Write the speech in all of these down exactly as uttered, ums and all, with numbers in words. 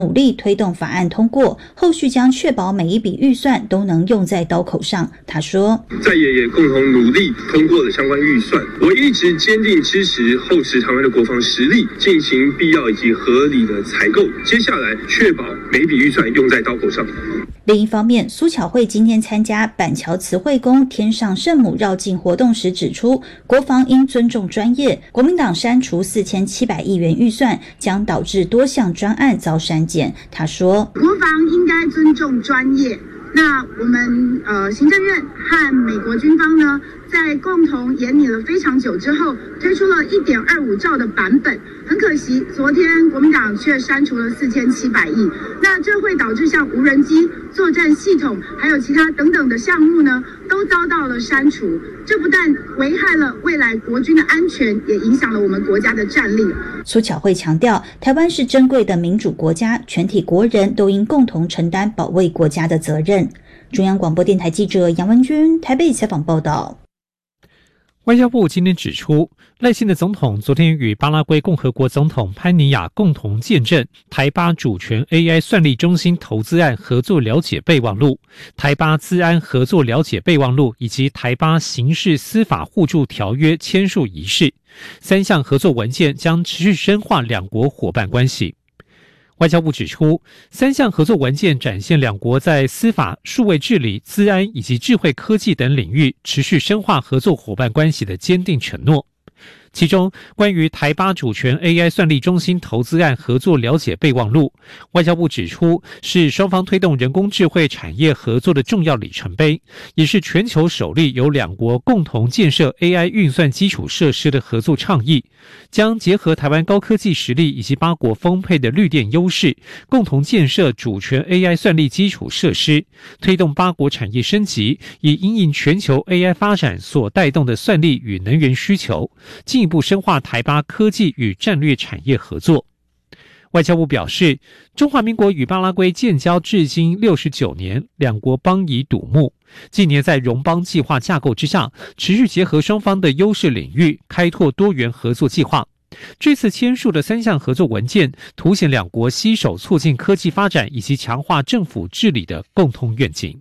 努力推动法案通过，后续将确保每一笔预算都能用在刀口上。他说， 在野也共同努力通过了相关预算，我一直坚定支持厚实台湾的国防实力，进行必要以及合理的采购，接下来确保每一笔预算用在刀口上。 另一方面，苏巧慧今天参加板桥慈惠宫天上圣母绕境活动时指出，国防应尊重专业，国民党删除四千七百亿元预算，将导致多项专案遭删减。他说， 国防应该尊重专业。那我们呃行政院和美国军方呢，在共同研拟了非常久之后，推出了 一点二五兆的版本。很可惜，昨天国民党却删除了四千七百亿。那这会导致像无人机、作战系统，还有其他等等的项目呢，都遭到了删除。这不但危害了未来国军的安全，也影响了我们国家的战力。 苏巧慧强调，台湾是珍贵的民主国家，全体国人都应共同承担保卫国家的责任。中央广播电台记者杨文君台北采访报道。 外交部今天指出，赖清德总统昨天与巴拉圭共和国总统潘尼亚共同见证台巴主权 A I 算力中心投资案合作了解备忘录、台巴资安合作了解备忘录以及台巴刑事司法互助条约签署仪式，三项合作文件将持续深化两国伙伴关系。外交部指出，三项合作文件展现两国在司法、数位治理、资安以及智慧科技等领域持续深化合作伙伴关系的坚定承诺。其中，关于台巴主权 A I 算力中心投资案合作了解备忘录，外交部指出，是双方推动人工智慧产业合作的重要里程碑，也是全球首例由两国共同建设 A I 运算基础设施的合作倡议，将结合台湾高科技实力以及八国丰沛的绿电优势，共同建设主权 A I 算力基础设施，推动八国产业升级，以因应全球 A I 发展所带动的算力与能源需求，进一步深化台巴科技与战略产业合作。外交部表示，中华民国与巴拉圭建交至今六十九年，两国邦谊笃睦。近年在荣邦计划架构之下，持续结合双方的优势领域，开拓多元合作计划。这次签署的三项合作文件，凸显两国携手促进科技发展以及强化政府治理的共同愿景。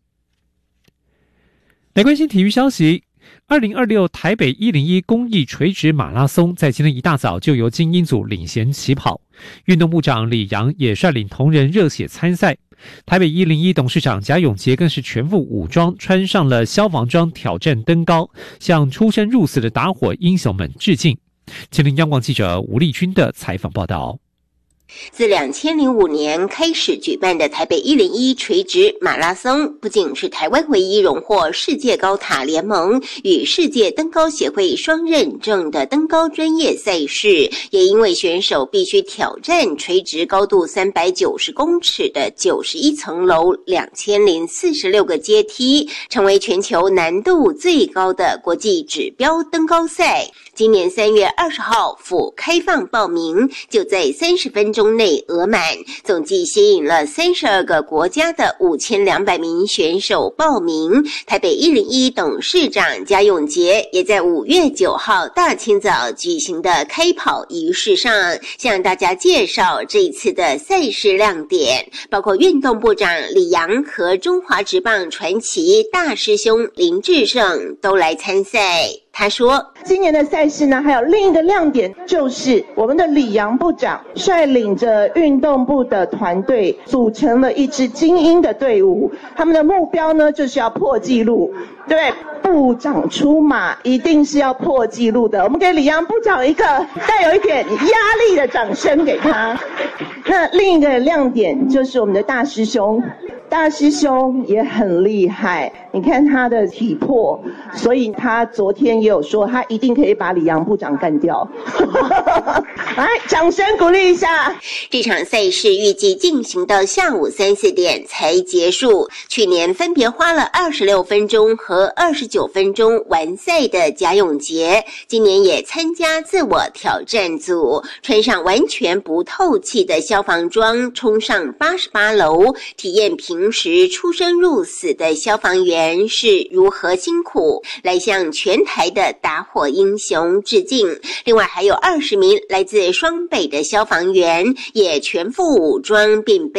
来关心体育消息。二零二六台北一零一公益垂直马拉松在今天一大早就由精英组领衔起跑，运动部长李扬也率领同仁热血参赛。台北一零一董事长贾永杰更是全副武装，穿上了消防装挑战登高，向出生入死的打火英雄们致敬。请听央广记者吴丽君的采访报道。 自两千零五年开始举办的台北一零一垂直马拉松，不仅是台湾唯一荣获世界高塔联盟与世界登高协会双认证的登高专业赛事，也因为选手必须挑战垂直高度三百九十公尺的九十一层楼两千零四十六个阶梯，成为全球难度最高的国际指标登高赛。今年三月二十号甫开放报名，就在三十分钟内额满，总计吸引了三十二个国家的五千两百名选手报名。台北一零一董事长贾永杰也在五月九号大清早举行的开跑仪式上，向大家介绍这一次的赛事亮点，包括运动部长李扬和中华职棒传奇大师兄林志胜都来参赛。他说， 今年的赛事呢，还有另一个亮点，就是我们的李扬部长率领着运动部的团队，组成了一支精英的队伍。他们的目标呢，就是要破纪录。对，部长出马，一定是要破纪录的。我们给李扬部长一个带有一点压力的掌声给他。那另一个亮点就是我们的大师兄。大师兄也很厉害，你看他的体魄，所以他昨天也有说，他一定可以把李扬部长干掉。来，掌声鼓励一下。 这场赛事预计进行到下午三四点才结束。去年分别花了二十六分钟和二十九分钟完赛的贾永杰，今年也参加自我挑战组，穿上完全不透气的消防装，冲上八十八楼，体验平时出生入死的消防员员是如何辛苦，来向全台的打火英雄致敬。另外还有二十名来自双北的消防员也全副武装并备